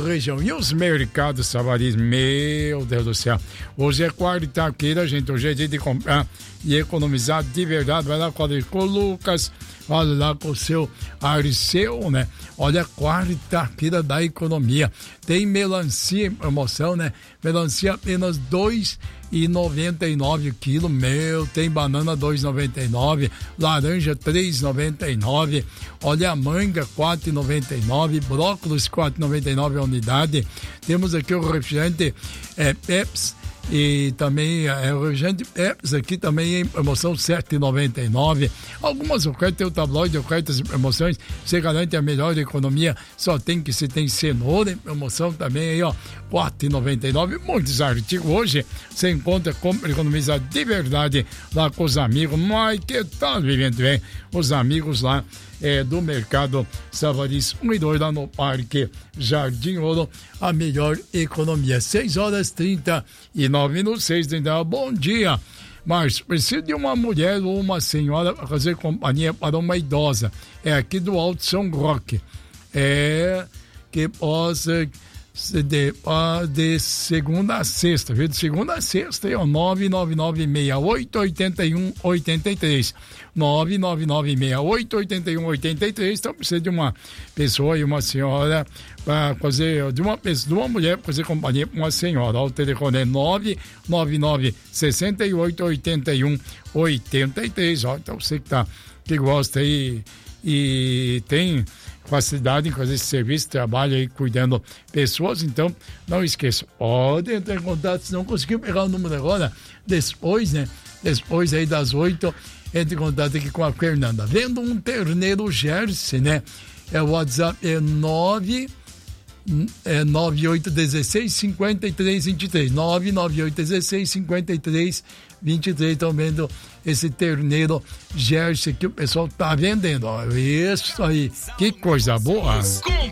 região. E os mercados Savariz, meu Deus do céu. Hoje é quarta-feira, gente. Hoje é dia de comprar e economizar de verdade. Vai lá com o Lucas, olha lá com o seu Arceu, né? Olha, quarta-feira da economia. Tem melancia em promoção, né? Melancia apenas R$2,99 o quilo. Meu, tem banana R$2,99, laranja R$3,99. Olha a manga R$4,99, brócolis R$4,99 a unidade. Temos aqui o refrigerante Pepsi. E também o refrigerante Pepsi aqui também em promoção R$7,99. Algumas ofertas, tem o tabloide de ofertas e promoções. Você garante a melhor economia. Só tem que se tem cenoura em promoção também aí, ó, R$4,99. Muitos artigos hoje você encontra como economizar de verdade lá com os amigos. Mas que tal, vivendo bem? Os amigos lá do Mercado Savariz 1 e 2 lá no Parque Jardim Ouro, a melhor economia. 6h39, 6h39. Bom dia, mas preciso de uma mulher ou uma senhora para fazer companhia para uma idosa. É aqui do Alto São Roque. Que possa de segunda a sexta, viu? De segunda a sexta, é o 999688183. 999688183. Então precisa de uma pessoa e uma senhora para fazer, de uma mulher para fazer companhia com uma senhora. O telefone é 999688183. Ó, então você que gosta aí e tem facilidade em fazer esse serviço, trabalho aí cuidando pessoas, então não esqueça, pode entrar em contato, se não conseguiu pegar o número agora, depois, né? Depois aí das 8, entre em contato aqui com a Fernanda. Vendo um terneiro Jersey, né? O WhatsApp é 9816-5323. 99816-5323. Estão vendo esse terneiro Jersey que o pessoal tá vendendo. Ó, isso aí, que coisa boa.